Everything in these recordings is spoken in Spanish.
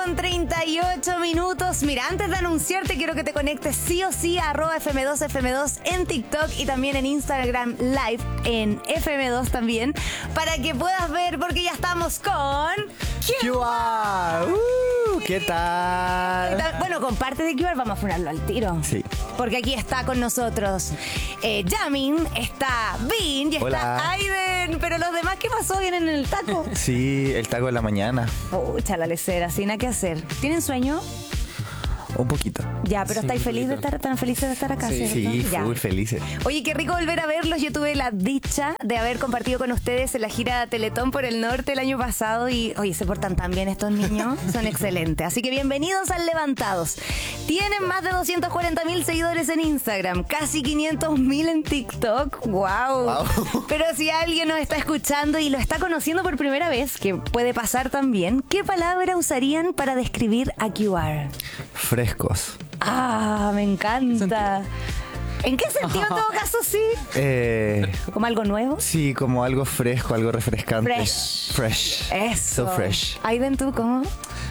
Con 38 minutos. Mira, antes de anunciarte, quiero que te conectes sí o sí a @FM2 en TikTok y también en Instagram Live en FM2 también, para que puedas ver, porque ya estamos con QR. ¿Qué tal? Bueno, con parte de QR vamos a ponerlo al tiro. Sí. Porque aquí está con nosotros Yamin, está Vin y está Hola. Aiden. Pero los demás, ¿qué pasó? ¿Vienen en el taco? Sí, el taco de la mañana. Pucha, la lecera, sin nada que hacer. ¿Tienen sueño? Un poquito. Ya, pero Sí, estáis un felices de poquito. estar tan felices de estar acá, Sí. ¿cierto? Sí, Ya. full felices. Oye, qué rico volver a verlos. Yo tuve la dicha de haber compartido con ustedes en la gira Teletón por el Norte el año pasado y, oye, se portan tan bien estos niños, son excelentes. Así que bienvenidos al Levantados. Tienen más de 240.000 seguidores en Instagram, casi 500.000 en TikTok. ¡Wow! Pero si alguien nos está escuchando y lo está conociendo por primera vez, que puede pasar también, ¿qué palabra usarían para describir a QR? Frescos. ¡Ah, me encanta! ¿En qué sentido, en todo caso, sí? ¿Como algo nuevo? Sí, como algo fresco, algo refrescante. Fresh. Fresh. Eso. So fresh. Aiden, ¿tú cómo?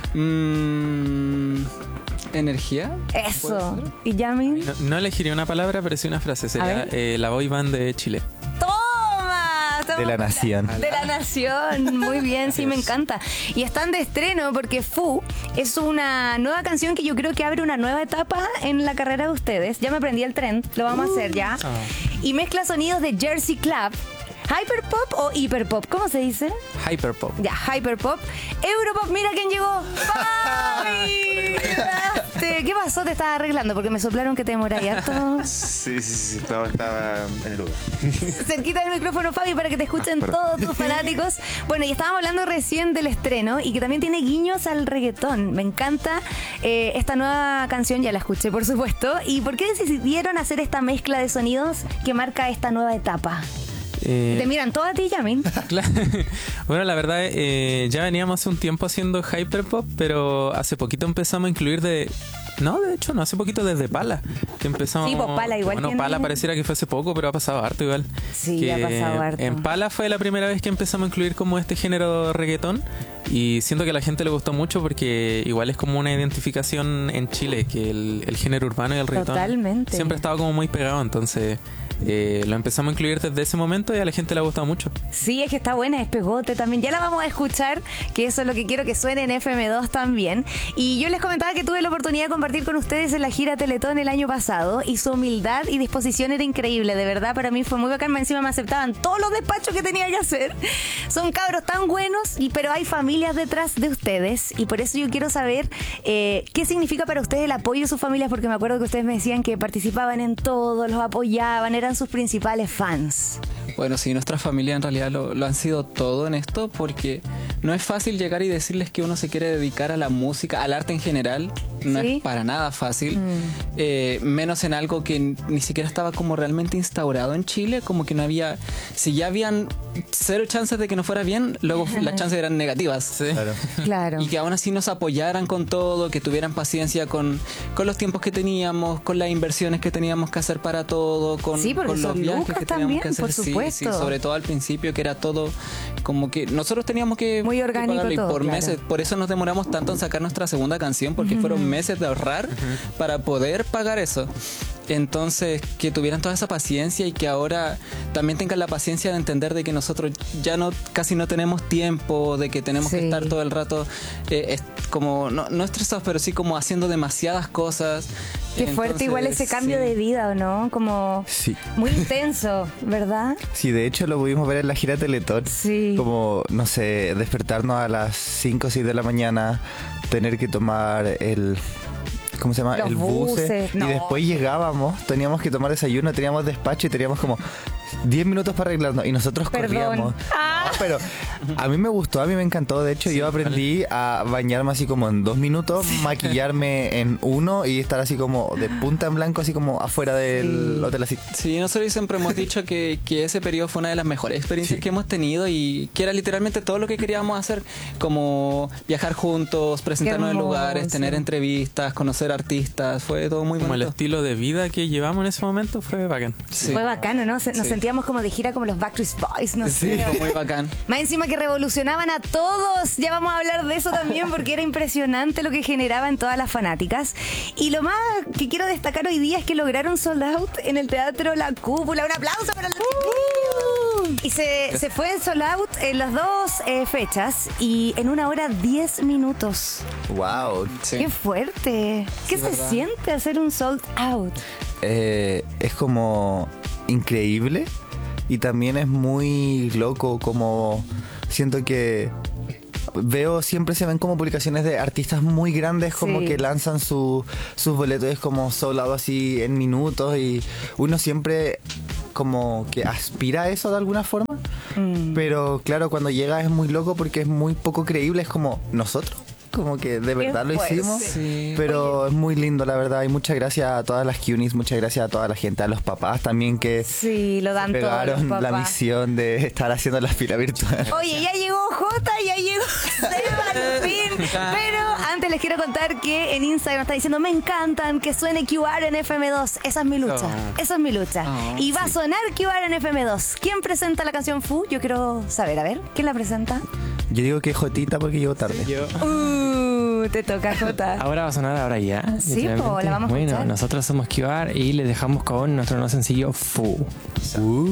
¿Energía? Eso. ¿Y Yamin? No elegiría una palabra, pero sí una frase. Sería la boy band de Chile. ¡Toma! Estamos- De la nación. De la nación. Muy bien, sí, me encanta. Y están de estreno porque Fu es una nueva canción que yo creo que abre una nueva etapa en la carrera de ustedes. Ya me aprendí el trend, lo vamos a hacer ya. Y mezcla sonidos de Jersey Club, Hyperpop o Hiperpop, ¿cómo se dice? Hyperpop. Ya, Hyperpop. Europop, mira quién llegó. ¡Fabi! Llegaste. ¿Qué pasó? Te estaba arreglando porque me soplaron que te demoráis harto. Sí, estaba en el lugar. Cerquita del micrófono, Fabi, para que te escuchen todos tus fanáticos. Bueno, y estábamos hablando recién del estreno y que también tiene guiños al reggaetón. Me encanta esta nueva canción, ya la escuché, por supuesto. ¿Y por qué decidieron hacer esta mezcla de sonidos que marca esta nueva etapa? Te miran todos a ti, Yamin. Claro. Bueno, la verdad, ya veníamos hace un tiempo haciendo Hyperpop, pero hace poquito empezamos a incluir hace poquito desde Pala, que empezamos. Sí, pues Pala igual Bueno, tiene- Pala pareciera que fue hace poco, pero ha pasado harto igual. Sí, Que ha pasado harto. En Pala fue la primera vez que empezamos a incluir como este género reggaetón, y siento que a la gente le gustó mucho porque igual es como una identificación en Chile, que el género urbano y el reggaetón Totalmente. siempre ha estado como muy pegado, entonces lo empezamos a incluir desde ese momento y a la gente le ha gustado mucho. Sí, es que está buena, es pegote también. Ya la vamos a escuchar, que eso es lo que quiero que suene en FM2 también. Y yo les comentaba que tuve la oportunidad de compartir con ustedes en la gira Teletón el año pasado y su humildad y disposición era increíble. De verdad, para mí fue muy bacán. Encima me aceptaban todos los despachos que tenía que hacer. Son cabros tan buenos, pero hay familias detrás de ustedes y por eso yo quiero saber qué significa para ustedes el apoyo de sus familias, porque me acuerdo que ustedes me decían que participaban en todo, los apoyaban, eran sus principales fans. Bueno, sí, nuestra familia en realidad lo han sido todo en esto, porque no es fácil llegar y decirles que uno se quiere dedicar a la música, al arte en general. No Sí. es para nada fácil. Menos en algo que ni siquiera estaba como realmente instaurado en Chile, como que no había... Si ya habían 0 chances de que no fuera bien, luego las chances eran negativas. Claro. Claro. Y que aún así nos apoyaran con todo, que tuvieran paciencia con los tiempos que teníamos, con las inversiones que teníamos que hacer para todo, con, Sí, porque con los son viajes lucas que teníamos también, que hacer. por Sí, supuesto. sí, sobre todo al principio, que era todo como que nosotros teníamos que Muy que orgánico pagarlo, y todo, por claro. meses. Por eso nos demoramos tanto en sacar nuestra segunda canción, porque fueron meses de ahorrar para poder pagar eso. Entonces, que tuvieran toda esa paciencia y que ahora también tengan la paciencia de entender de que nosotros ya casi no tenemos tiempo, de que tenemos Sí. que estar todo el rato como, no estresados, pero sí como haciendo demasiadas cosas. Qué fuerte igual ese cambio sí. de vida, ¿o no? Como Sí. muy intenso, ¿verdad? Sí, de hecho lo pudimos ver en la gira Teletón. Sí. Como, no sé, despertarnos a las 5 o 6 de la mañana, tener que tomar ¿cómo se llama? Los el buses, no. Y después llegábamos, teníamos que tomar desayuno, teníamos despacho y teníamos como 10 minutos para arreglarnos y nosotros Perdón. corríamos. No, pero a mí me gustó, a mí me encantó. De hecho, yo aprendí a bañarme así como en 2 minutos, maquillarme en 1 y estar así como de punta en blanco, así como afuera del hotel así. Sí, nosotros siempre hemos dicho que ese periodo fue una de las mejores experiencias que hemos tenido y que era literalmente todo lo que queríamos hacer, como viajar juntos, presentarnos en hermoso. lugares, tener entrevistas, conocer artistas, fue todo muy Como el bonito. estilo de vida que llevamos en ese momento fue bacán. Sí. Fue bacano, ¿no? Nos Sí. sentíamos como de gira como los Backstreet Boys, no Sí. sé. Fue muy bacán. Más encima que revolucionaban a todos. Ya vamos a hablar de eso también porque era impresionante lo que generaba en todas las fanáticas. Y lo más que quiero destacar hoy día es que lograron sold out en el Teatro La Cúpula. Un aplauso para los chiquillos. Y se fue en sold out en las dos fechas y en 1 hora 10 minutos. Wow. Sí. ¡Qué fuerte! ¿Qué se verdad. siente hacer un sold out? Es como increíble y también es muy loco, como siento que veo, siempre se ven como publicaciones de artistas muy grandes como Sí. que lanzan sus boletos como sold out así en minutos y uno siempre como que aspira a eso de alguna forma, pero claro, cuando llega es muy loco porque es muy poco creíble, es como nosotros. Como que de verdad lo fuerte. hicimos, Sí. pero es muy lindo la verdad y muchas gracias a todas las Cunis, muchas gracias a toda la gente, a los papás también que Sí, lo dan todos los pegaron la papás. misión de estar haciendo la fila virtual. Oye, ya llegó Jota, ya llegó Seba al fin. Pero antes les quiero contar que en Instagram está diciendo: me encantan que suene QR en FM2. Esa es mi lucha. Oh. Esa es mi lucha. Oh, y va a sonar QR en FM2. ¿Quién presenta la canción Fu? Yo quiero saber. A ver, ¿quién la presenta? Yo digo que Jotita porque llego tarde. Yo. Te toca, Jota. Ahora va a sonar ahora ya. Sí, literalmente. po, la vamos a Bueno, escuchar. nosotros somos QR y les dejamos con nuestro nuevo sencillo Fu.